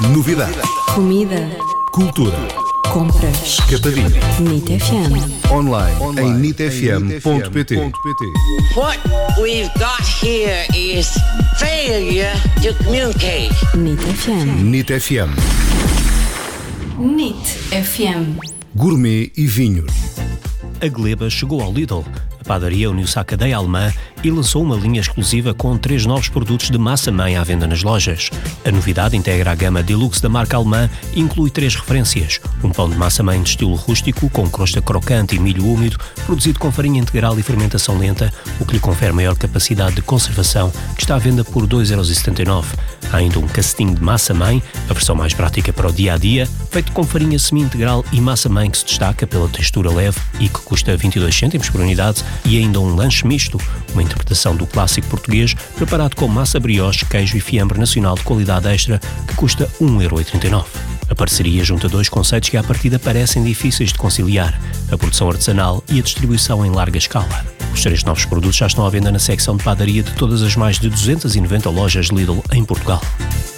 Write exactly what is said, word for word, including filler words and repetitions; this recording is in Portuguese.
Novidade. Comida. Cultura. Compras. Capadinho. NIT F M. Online, Online. em nit f m ponto p t. What we've got here is failure to communicate. NIT F M. NIT F M. NIT F M. Gourmet e vinhos. A Gleba chegou ao Lidl. A padaria uniu-se à cadeia alemã e lançou uma linha exclusiva com três novos produtos de massa-mãe à venda nas lojas. A novidade integra a gama Deluxe da marca alemã e inclui três referências. Um pão de massa-mãe de estilo rústico, com crosta crocante e milho úmido, produzido com farinha integral e fermentação lenta, o que lhe confere maior capacidade de conservação, que está à venda por dois euros e setenta e nove. Há ainda um casting de massa-mãe, a versão mais prática para o dia-a-dia, feito com farinha semi-integral e massa-mãe que se destaca pela textura leve e que custa vinte e dois cêntimos por unidade, e ainda um lanche misto, uma interpretação do clássico português, preparado com massa brioche, queijo e fiambre nacional de qualidade extra, que custa um euro e trinta e nove. A parceria junta dois conceitos que à partida parecem difíceis de conciliar: a produção artesanal e a distribuição em larga escala. Os três novos produtos já estão à venda na secção de padaria de todas as mais de duzentas e noventa lojas Lidl em Portugal.